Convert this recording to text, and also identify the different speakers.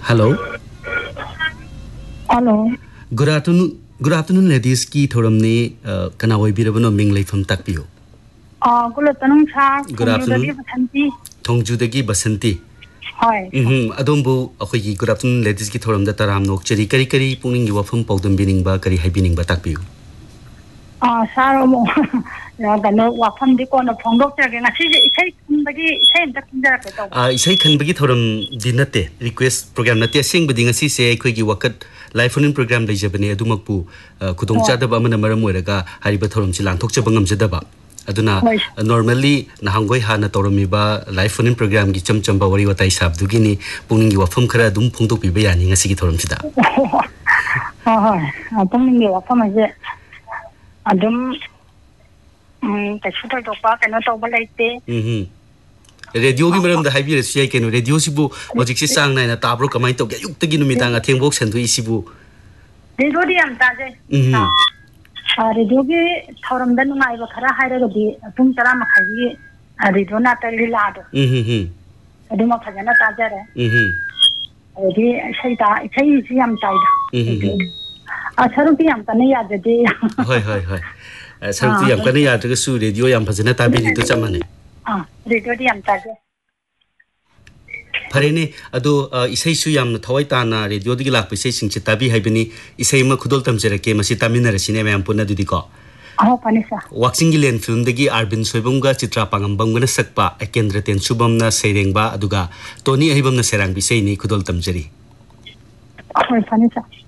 Speaker 1: Hello.
Speaker 2: Hello.
Speaker 1: Good afternoon. Good afternoon, ladies. Ki thoram ni kana wai birabano ming leifam takpiyo.
Speaker 2: Good afternoon, sir.
Speaker 1: Good afternoon. Thongju dagi Basanti.
Speaker 2: Hi.
Speaker 1: Adombu akoi ki good afternoon, ladies ki thoram da taram nok cheri kari puning gi wafam pawdam bining ba kari hai bining ba takpiyo.
Speaker 2: Sir mo gano wafam di ko na phongdok jage ngasi isai bagi isai amta kinjara ke taw.
Speaker 1: Isai khan bagi thoram dinate request program nate sing badi ngasi se akoi gi wakat live phone program dai jabane adumakpu khudong chada ba amana maram oiraga hariba thoram chi langthok chaba ngamjada ba aduna normally nahangoi hana torami ba live phone program gi chamchamba wari watai sab dugini puning gi wafam khara dum phongdok bi ba yani ngasi gi thoram sida
Speaker 2: puning gi wafam ase adum ta chuta to pa kana to ba laite
Speaker 1: radio gi maram da haibi resi ai kenu radio sibu hojik si sang nai na tabro kamai to ge yuk tagi numitang athengbok sandu isibu
Speaker 2: radio di am ta je radio gi thoram da nungai ba khara haira ga di pung tara ma khai radio na ta li la do adu ma phajana ta jare adi sai si am tai da saru ti am ta ne ya de
Speaker 1: hoi saru ti am ka ne ya de su radio yam phajana ta bi to chamane
Speaker 2: radio di am ta je
Speaker 1: Parene ado isai su yam thawai ta na radio digi lak pisai sing chitabi haibini isai ma khudol tamjera ke masi tamina rasine mayam punna dudi ko
Speaker 2: panisa
Speaker 1: Waxing Gilen film dagi Arbin Soibum ga Chitra Pangambam gana sakpa Akendra Ten Subam na Serengba aduga Tony Ahibam na serang bisai ni khudol tamjeri
Speaker 2: panisa